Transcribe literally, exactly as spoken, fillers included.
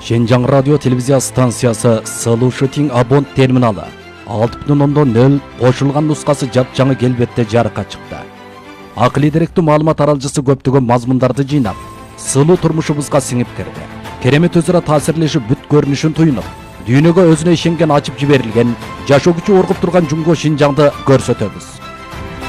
Şenjang радио телевизия станциясы Сылу Шытин абонт терминалы алты бүтүн ондон нөл кошулган нускасы жапжаңы келбетте жарыкка чыкты. Акылий деректүү маалымат аралжысы көптөгөн мазмундарды жыйнап, сылуу турмушубузга сиңип кирди. Керемет өзара таасирлешип бүт көрүнүшүн туюнуп, дүйнөгө өзүнө ишенген ачып жиберилген, жашоо күчү оргуп турган Жумго Шинжаңды көрсөтөбүз.